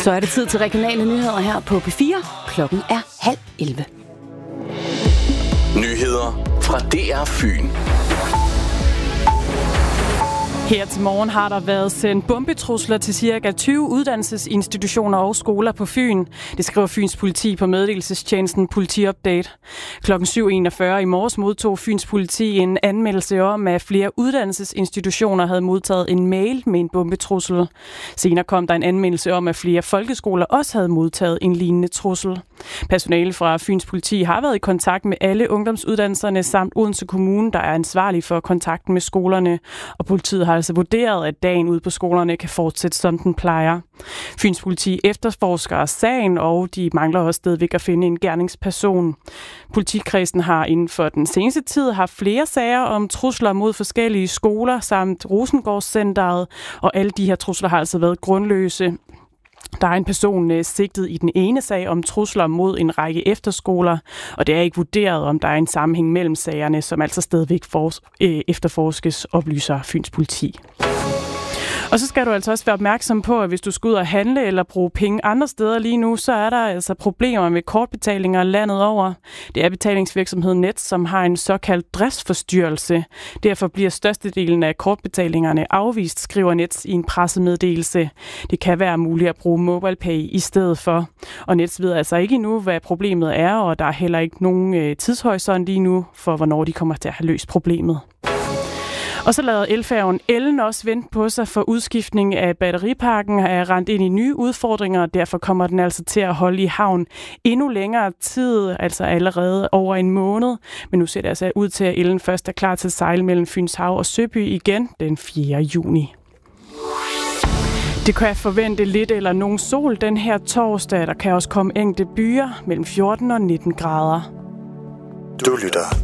Så er det tid til regionale nyheder her på P4. Klokken er 10:30. Nyheder fra DR Fyn. Her til morgen har der været sendt bombetrusler til ca. 20 uddannelsesinstitutioner og skoler på Fyn. Det skriver Fyns politi på meddelelsestjenesten Politiupdate. Klokken 7:41 i morges modtog Fyns politi en anmeldelse om, at flere uddannelsesinstitutioner havde modtaget en mail med en bombetrussel. Senere kom der en anmeldelse om, at flere folkeskoler også havde modtaget en lignende trussel. Personale fra Fyns politi har været i kontakt med alle ungdomsuddannelserne samt Odense Kommune, der er ansvarlig for kontakten med skolerne, og politiet har altså vurderet, at dagen ude på skolerne kan fortsætte, som den plejer. Fyns politi efterforsker sagen, og de mangler også stadigvæk at finde en gerningsperson. Politikredsen har inden for den seneste tid haft flere sager om trusler mod forskellige skoler samt Rosengårdscenteret, og alle de her trusler har altså været grundløse. Der er en person sigtet i den ene sag om trusler mod en række efterskoler, og det er ikke vurderet, om der er en sammenhæng mellem sagerne, som altså stadigvæk efterforskes, oplyser Fyns politi. Og så skal du altså også være opmærksom på, at hvis du skal ud og handle eller bruge penge andre steder lige nu, så er der altså problemer med kortbetalinger landet over. Det er betalingsvirksomheden Nets, som har en såkaldt driftsforstyrrelse. Derfor bliver størstedelen af kortbetalingerne afvist, skriver Nets i en pressemeddelelse. Det kan være muligt at bruge MobilePay i stedet for. Og Nets ved altså ikke endnu, hvad problemet er, og der er heller ikke nogen tidshorisont lige nu for, hvornår de kommer til at have løst problemet. Og så lader elfærgen Ellen også vente på sig, for udskiftning af batteriparken er rendt ind i nye udfordringer, og derfor kommer den altså til at holde i havn endnu længere tid, altså allerede over en måned. Men nu ser det altså ud til, at Ellen først er klar til at sejle mellem Fynshav og Søby igen den 4. juni. Det kan jeg forvente lidt eller nogen sol den her torsdag. Der kan også komme enkelte byer mellem 14 og 19 grader. Du lytter